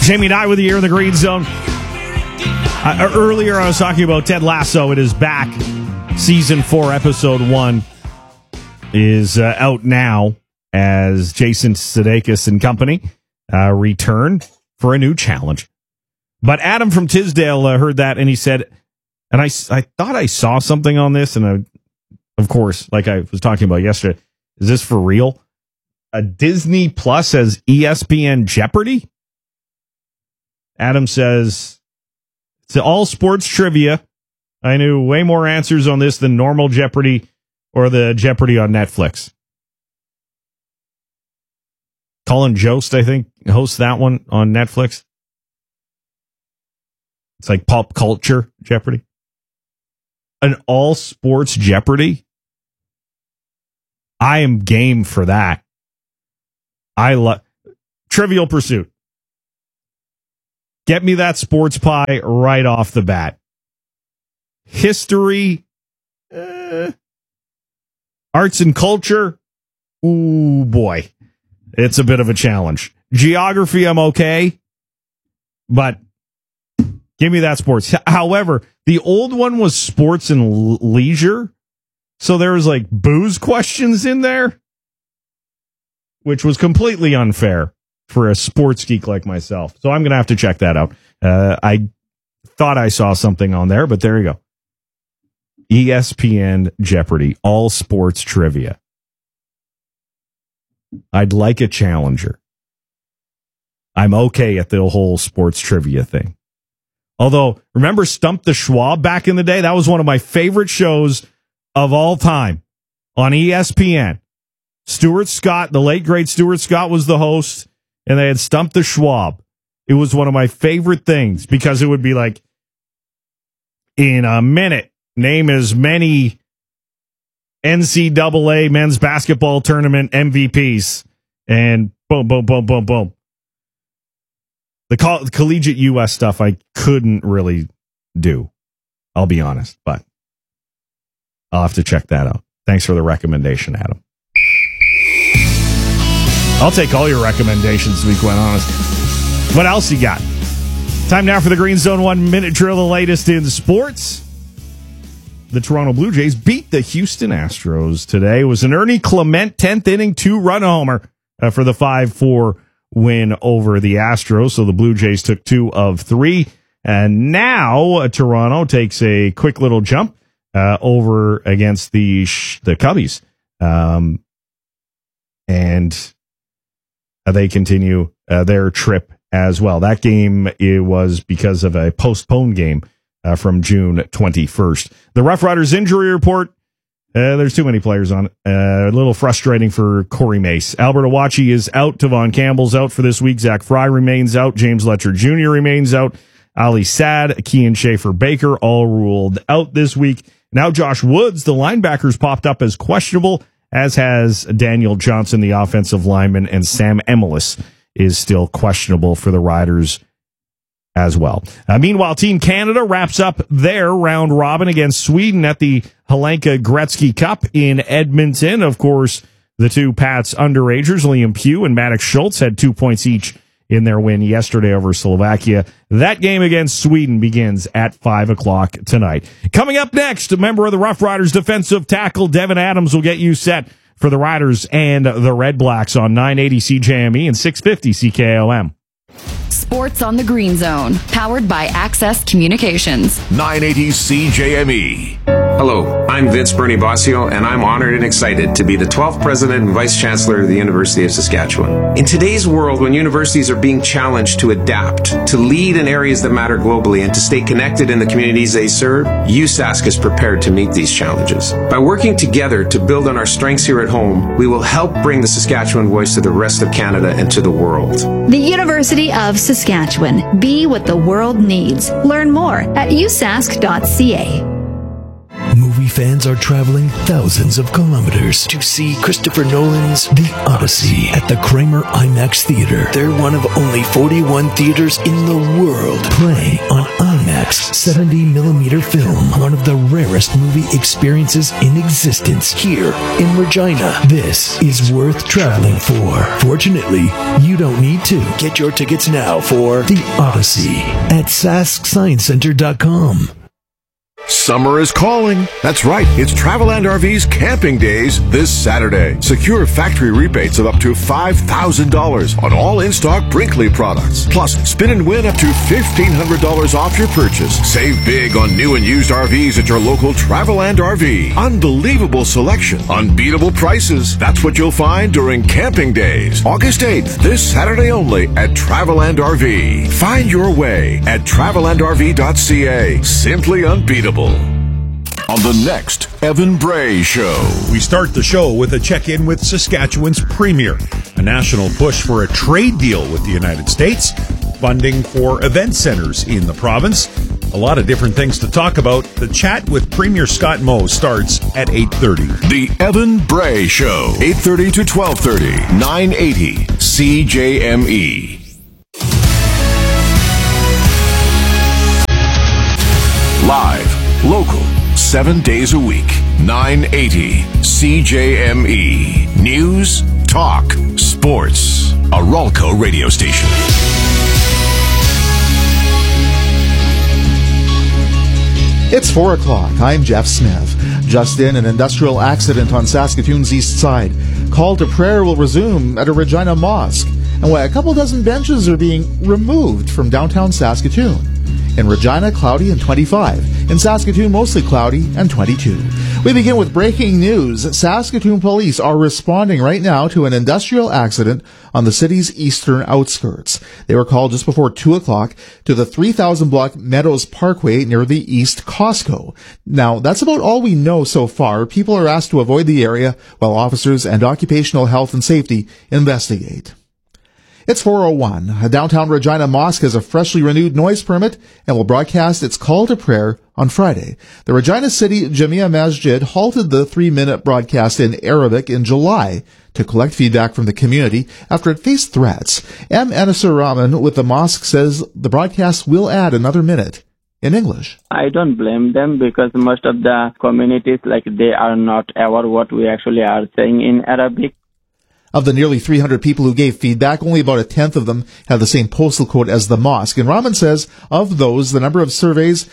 Jamie Nye with you here in the Green Zone. Earlier I was talking about Ted Lasso. It is back. Season 4, Episode 1 is out now as Jason Sudeikis and company return for a new challenge. But Adam from Tisdale heard that and he said, and I thought I saw something on this, and of course, like I was talking about yesterday, is this for real? A Disney Plus as ESPN Jeopardy? Adam says, it's all sports trivia. I knew way more answers on this than normal Jeopardy or the Jeopardy on Netflix. Colin Jost, I think, hosts that one on Netflix. It's like pop culture Jeopardy. An all sports Jeopardy? I am game for that. I love Trivial Pursuit. Get me that sports pie right off the bat. History, arts and culture, ooh boy, it's a bit of a challenge. Geography, I'm okay, but give me that sports. However, the old one was sports and leisure, so there was like booze questions in there, which was completely unfair for a sports geek like myself. So I'm going to have to check that out. I thought I saw something on there, but there you go. ESPN Jeopardy, all sports trivia. I'd like a challenger. I'm okay at the whole sports trivia thing. Although, remember Stump the Schwab back in the day? That was one of my favorite shows of all time on ESPN. Stuart Scott, the late great Stuart Scott, was the host, and they had Stump the Schwab. It was one of my favorite things because it would be like, in a minute, name as many NCAA men's basketball tournament MVPs, and boom, boom, boom, boom, boom. The collegiate U.S. stuff I couldn't really do, I'll be honest, but I'll have to check that out. Thanks for the recommendation, Adam. I'll take all your recommendations, to be quite honest. What else you got? Time now for the Green Zone 1 Minute Drill, the latest in sports. The Toronto Blue Jays beat the Houston Astros today. It was an Ernie Clement 10th inning 2-run homer for the 5-4 win over the Astros. So the Blue Jays took 2 of 3. And now Toronto takes a quick little jump over against the Cubbies. And they continue their trip as well. That game, it was because of a postponed game from June 21st. The Rough Riders injury report, there's too many players on it. A little frustrating for Corey Mace. Albert Awachi is out. Tavon Campbell's out for this week. Zach Fry remains out. James Letcher Jr. remains out. Ali Saad, Kean Schaefer-Baker, all ruled out this week. Now Josh Woods, the linebackers, popped up as questionable, as has Daniel Johnson, the offensive lineman, and Sam Emelis is still questionable for the Riders as well. Meanwhile, Team Canada wraps up their round robin against Sweden at the Helenka Gretzky Cup in Edmonton. Of course, the two Pats underagers, Liam Pugh and Maddox Schultz, had 2 points each in their win yesterday over Slovakia. That game against Sweden begins at 5 o'clock tonight. Coming up next, a member of the Rough Riders defensive tackle, Devin Adams, will get you set for the Riders and the Red Blacks on 980 CJME and 650 CKOM. Sports on the Green Zone, powered by Access Communications. 980 CJME. Hello, I'm Vince Bernie Bossio, and I'm honored and excited to be the 12th President and Vice Chancellor of the University of Saskatchewan. In today's world, when universities are being challenged to adapt, to lead in areas that matter globally, and to stay connected in the communities they serve, USask is prepared to meet these challenges. By working together to build on our strengths here at home, we will help bring the Saskatchewan voice to the rest of Canada and to the world. The University of Saskatchewan. Be what the world needs. Learn more at usask.ca. Movie movie fans are traveling thousands of kilometers to see Christopher Nolan's The Odyssey at the Kramer IMAX Theater. They're one of only 41 theaters in the world playing on IMAX 70mm film, one of the rarest movie experiences in existence here in Regina. This is worth traveling for. Fortunately, you don't need to. Get your tickets now for The Odyssey at SaskScienceCenter.com. Summer is calling. That's right. It's Traveland RV's Camping Days this Saturday. Secure factory rebates of up to $5,000 on all in-stock Brinkley products. Plus, spin and win up to $1,500 off your purchase. Save big on new and used RVs at your local Traveland RV. Unbelievable selection. Unbeatable prices. That's what you'll find during Camping Days. August 8th, this Saturday only at Traveland RV. Find your way at travelandrv.ca. Simply unbeatable. On the next Evan Bray Show. We start the show with a check-in with Saskatchewan's premier, a national push for a trade deal with the United States, funding for event centers in the province. A lot of different things to talk about. The chat with Premier Scott Moe starts at 8:30. The Evan Bray Show, 8:30 to 12:30, 980 CJME. Live, local, 7 days a week, 980 CJME. News, talk, sports. A Ralco radio station. It's 4 o'clock. I'm Jeff Smith. Just in, an industrial accident on Saskatoon's east side. Call to prayer will resume at a Regina mosque. And why a couple dozen benches are being removed from downtown Saskatoon. In Regina, cloudy and 25. In Saskatoon, mostly cloudy and 22. We begin with breaking news. Saskatoon police are responding right now to an industrial accident on the city's eastern outskirts. They were called just before 2 o'clock to the 3,000 block Meadows Parkway near the East Costco. Now, that's about all we know so far. People are asked to avoid the area while officers and occupational health and safety investigate. It's 4:01. A downtown Regina mosque has a freshly renewed noise permit and will broadcast its call to prayer on Friday. The Regina City Jamia Masjid halted the 3-minute broadcast in Arabic in July to collect feedback from the community after it faced threats. M. Anasur Rahman with the mosque says the broadcast will add another minute in English. I don't blame them because most of the communities, they are not aware what we actually are saying in Arabic. Of the nearly 300 people who gave feedback, only about a tenth of them have the same postal code as the mosque. And Rahman says of those, a number of surveys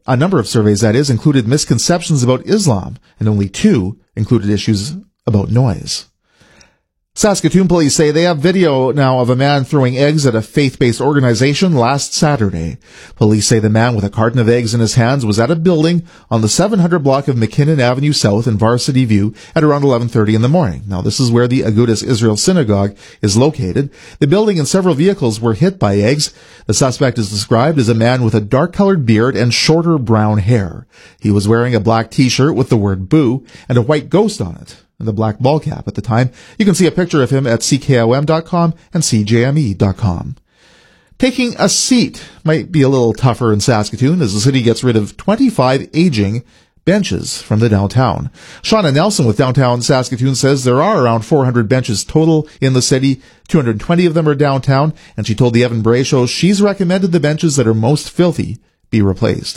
that is, included misconceptions about Islam, and only 2 included issues about noise. Saskatoon police say they have video now of a man throwing eggs at a faith-based organization last Saturday. Police say the man with a carton of eggs in his hands was at a building on the 700 block of McKinnon Avenue South in Varsity View at around 11:30 in the morning. Now, this is where the Agudas Israel Synagogue is located. The building and several vehicles were hit by eggs. The suspect is described as a man with a dark-colored beard and shorter brown hair. He was wearing a black T-shirt with the word boo and a white ghost on it, and the black ball cap at the time. You can see a picture of him at CKOM.com and CJME.com. Taking a seat might be a little tougher in Saskatoon as the city gets rid of 25 aging benches from the downtown. Shauna Nelson with Downtown Saskatoon says there are around 400 benches total in the city. 220 of them are downtown, and she told the Evan Bray Show she's recommended the benches that are most filthy be replaced.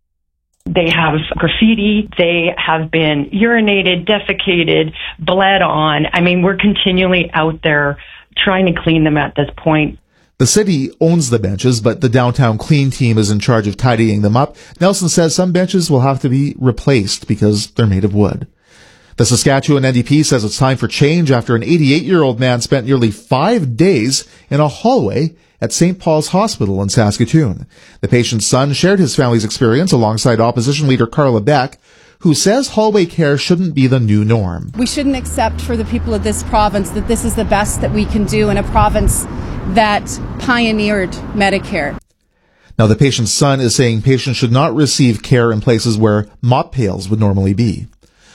They have graffiti, they have been urinated, defecated, bled on. I mean, we're continually out there trying to clean them at this point. The city owns the benches, but the downtown clean team is in charge of tidying them up. Nelson says some benches will have to be replaced because they're made of wood. The Saskatchewan NDP says it's time for change after an 88-year-old man spent nearly 5 days in a hallway at St. Paul's Hospital in Saskatoon. The patient's son shared his family's experience alongside opposition leader Carla Beck, who says hallway care shouldn't be the new norm. We shouldn't accept for the people of this province that this is the best that we can do in a province that pioneered Medicare. Now, the patient's son is saying patients should not receive care in places where mop pails would normally be.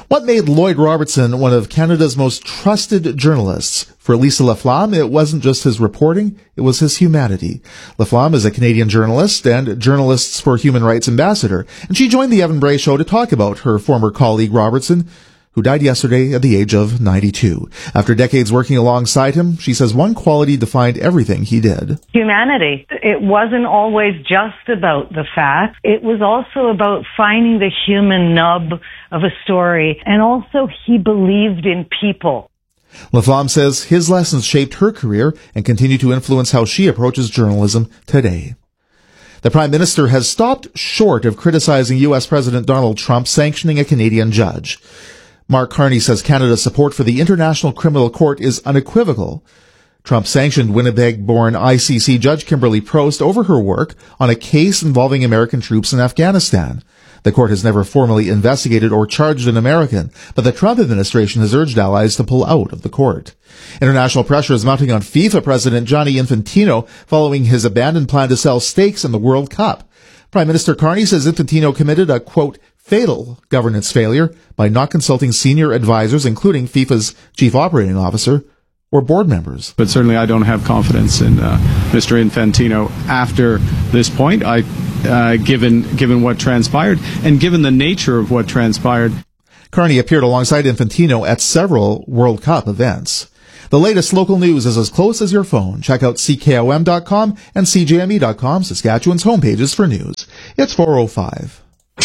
What made Lloyd Robertson one of Canada's most trusted journalists? For Lisa Laflamme, it wasn't just his reporting, it was his humanity. Laflamme is a Canadian journalist and Journalists for Human Rights ambassador, and she joined the Evan Bray Show to talk about her former colleague Robertson, who died yesterday at the age of 92. After decades working alongside him, she says one quality defined everything he did. Humanity. It wasn't always just about the facts. It was also about finding the human nub of a story. And also, he believed in people. Laflamme says his lessons shaped her career and continue to influence how she approaches journalism today. The Prime Minister has stopped short of criticizing U.S. President Donald Trump sanctioning a Canadian judge. Mark Carney says Canada's support for the International Criminal Court is unequivocal. Trump sanctioned Winnipeg-born ICC Judge Kimberly Prost over her work on a case involving American troops in Afghanistan. The court has never formally investigated or charged an American, but the Trump administration has urged allies to pull out of the court. International pressure is mounting on FIFA President Gianni Infantino following his abandoned plan to sell stakes in the World Cup. Prime Minister Carney says Infantino committed a, quote, fatal governance failure by not consulting senior advisors, including FIFA's chief operating officer or board members. But certainly I don't have confidence in Mr. Infantino after this point, given what transpired and given the nature of what transpired. Carney appeared alongside Infantino at several World Cup events. The latest local news is as close as your phone. Check out CKOM.com and CJME.com, Saskatchewan's homepages for news. It's 4:05.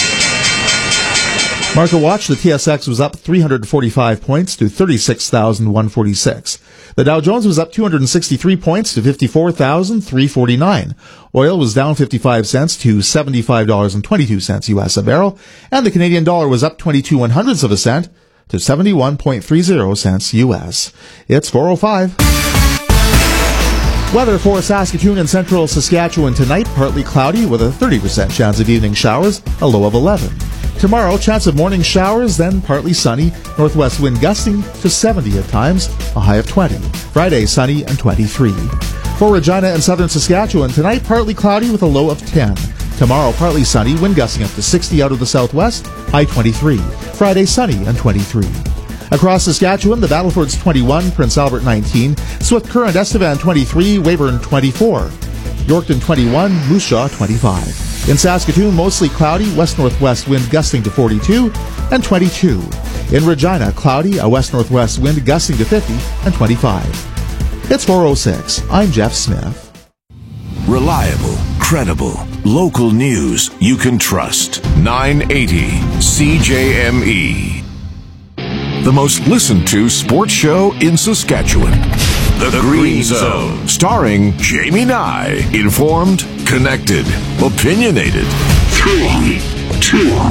Market watch, the TSX was up 345 points to 36,146. The Dow Jones was up 263 points to 54,349. Oil was down 55 cents to $75.22 U.S. a barrel, and the Canadian dollar was up 22 of a cent to 71.30 cents U.S. It's 4:05. Weather for Saskatoon and central Saskatchewan tonight, partly cloudy with a 30% chance of evening showers, a low of 11. Tomorrow, chance of morning showers, then partly sunny, northwest wind gusting to 70 at times, a high of 20. Friday, sunny and 23. For Regina and southern Saskatchewan, tonight partly cloudy with a low of 10. Tomorrow, partly sunny, wind gusting up to 60 out of the southwest, high 23. Friday, sunny and 23. Across Saskatchewan, the Battlefords 21, Prince Albert 19, Swift Current Estevan 23, Weyburn 24, Yorkton 21, Moose Jaw 25. In Saskatoon, mostly cloudy, west-northwest wind gusting to 42 and 22. In Regina, cloudy, a west-northwest wind gusting to 50 and 25. It's 4:06. I'm Jeff Smith. Reliable, credible, local news you can trust. 980 CJME. The most listened to sports show in Saskatchewan. The Green Zone, starring Jamie Nye. Informed, connected, opinionated. 3, 2,